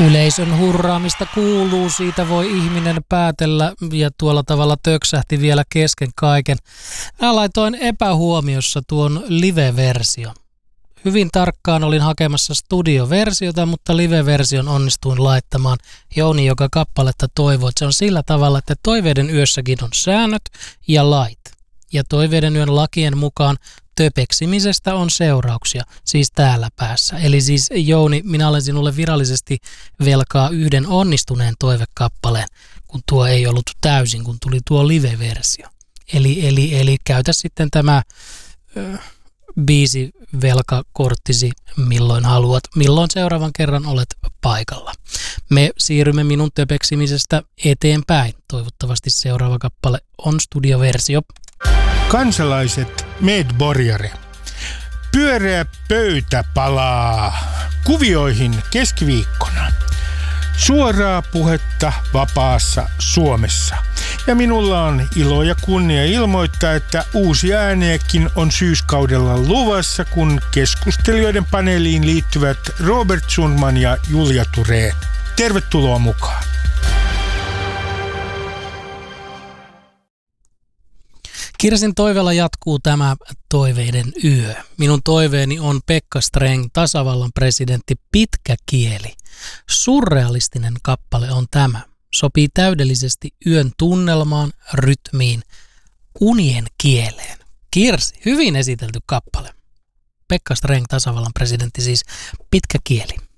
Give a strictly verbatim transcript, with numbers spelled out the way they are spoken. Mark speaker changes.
Speaker 1: Yleisön hurraamista kuuluu, siitä voi ihminen päätellä ja tuolla tavalla töksähti vielä kesken kaiken. Mä laitoin epähuomiossa tuon live-version. Hyvin tarkkaan olin hakemassa studioversiota, mutta live-version onnistuin laittamaan. Jouni, joka kappaletta toivoi, se on sillä tavalla, että Toiveiden yössäkin on säännöt ja lait. Ja Toiveiden yön lakien mukaan töpeksimisestä on seurauksia, siis täällä päässä. Eli siis Jouni, minä olen sinulle virallisesti velkaa yhden onnistuneen toivekappaleen, kun tuo ei ollut täysin, kun tuli tuo live-versio. Eli, eli, eli käytä sitten tämä ö, biisi velkakorttisi milloin haluat, milloin seuraavan kerran olet paikalla. Me siirrymme minun töpeksimisestä eteenpäin. Toivottavasti seuraava kappale on studioversio.
Speaker 2: Kansalaiset medborgare. Pyöreä pöytä palaa kuvioihin keskiviikkona. Suoraa puhetta vapaassa Suomessa. Ja minulla on ilo ja kunnia ilmoittaa, että uusia ääniäkin on syyskaudella luvassa, kun keskustelijoiden paneeliin liittyvät Robert Sundman ja Julia Thurén. Tervetuloa mukaan.
Speaker 1: Kirsin toiveella jatkuu tämä Toiveiden yö. Minun toiveeni on Pekka Sträng, tasavallan presidentti, pitkä kieli. Surrealistinen kappale on tämä. Sopii täydellisesti yön tunnelmaan, rytmiin, unien kieleen. Kirsi, hyvin esitelty kappale. Pekka Sträng, tasavallan presidentti, siis pitkä kieli.